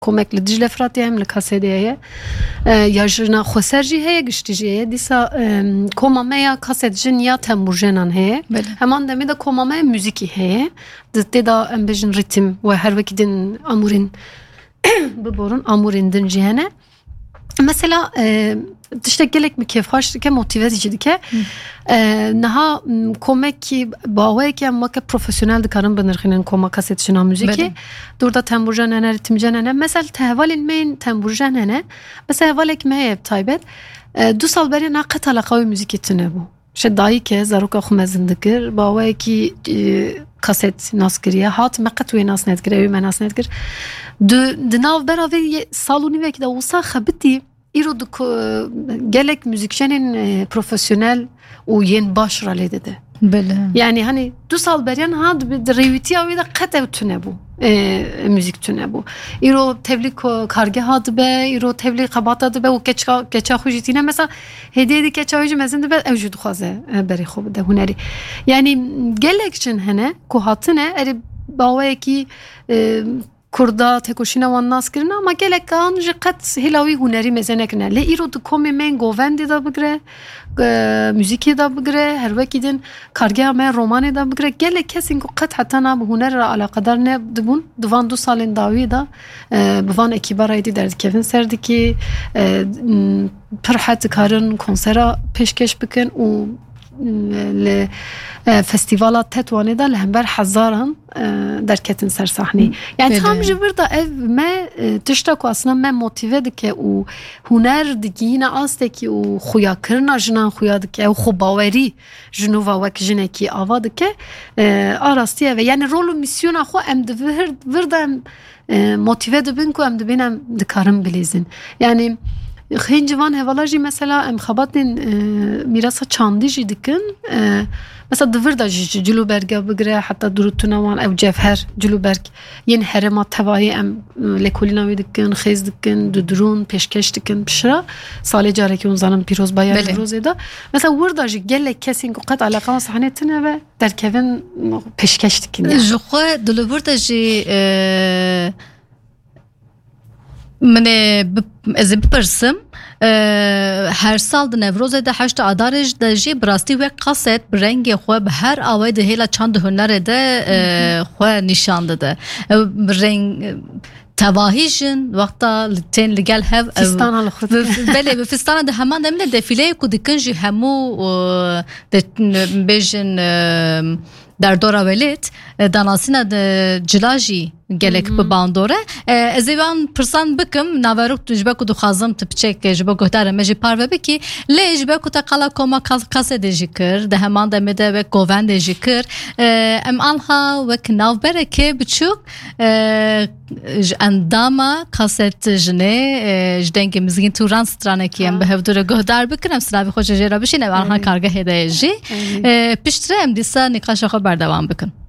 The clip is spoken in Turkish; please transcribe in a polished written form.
komek li Dicle Fırat'ya hem li kasedeye ya jina xoserji heye giştijiye disa komameya kasetjin ya temburjenan heye hemen demi de komamaya müziki heye de da embejin ritim ve her vakidin amurin biborun amurin din cihene mesela işte gelek mi keyf haştike motive ediciydi naha komek ki bağıya ki ama ki profesyonel dikarın benirkhinin koma kasetçina müziki durda temburjan ene ritimjan ene mesela tehvalin meyin temburjan ene mesela hevalek meye taybet 2 sal beri ne qet alaqavi müzik etine bu şey dahi ke zaruka xumezin dikir bağıya ki kaset naskiriye hat meqet ve nas nedkir evi menas nedkir de nav beravi saluni ve ki de olsa xabiti İro gelek müzikçinin profesyonel o yen başrale dedi. Böyle. Yani hani 2 sal beriyan had bir reviti avi da qetev tüne bu. Müzik tüne bu. İro tevlik karge had be, İro tevlik qabat had be o keça xujitine mesela hediye di keça xuj mezinde be evjud xaze beri xob de huneri. Yani gelek için hene ku hatine eri bawe ki Kurda tekoşina van naskirina ama gelek kan jiqat hilawi huneri mezenekne le iro du komi men govendi da bigre müziki da bigre her vakidin karge me romane da bigre gelek kesin ku qat hatta na bu huner alaqadar ne dibun divan 2 salin davi da bivan ekibaraydi derdi Kevin serdiki perhat karın konsera peşkeş bikin o ل فستیوالا تتوانه دا لهمبر هزاران درکتن سر صحنه یعنی tam جبردا ev me tiştak aslında me motive dike o huner dikine asteki o xuya kırna jinan xuya dike o xubaveri jinova vek jineki ava dike arastiye ve yani rolu misyona xo em de virda motive de bin ku em de benim dikarim bilizin yani خیلی جوان هوالایی مثلا خبرتن میراث چندی جدیکن مثلا دور داشت جلوبرگ بگره حتی دروتونه وان او جفهر جلوبرگ ین حرمات توایی ام لکولینا ویدکن خیز دکن درون پیشکش دکن بشرا سال جاری که اون زنم پیروز باید پیروز ایدا مثلا ور داشت گله کسی که قط علاقه صحنه تنه و در کون پیشکش دکن جوخه دلور داشت من از بپرسم هر سال د نوروز د 8 آدارج د جی براستی و قصد برنگ خو به هر اوای د هلا چند هنر ده خو نشان ده برنگ تواهیجن وقتا لتین لگل هف فستان على خود بله به فستان ده همان دمل دفیله کو دکنجی همو بیجن در دورا ولید داناسینا د جلاجی gelek bu bandore ezevan persan bikim navaruk tujba ku duxazım tipçek jba gohtara meji parve biki le jba ku taqala koma kase de jikir de heman de mede ve goven de jikir em alha ve knav bereke biçuk andama kaset jne jdenke mizgin turan strane ki em behevdure gohdar bikim stravi xoş jera bişine alha karga hedeji piştre em disa nikaşa xabar devam bikin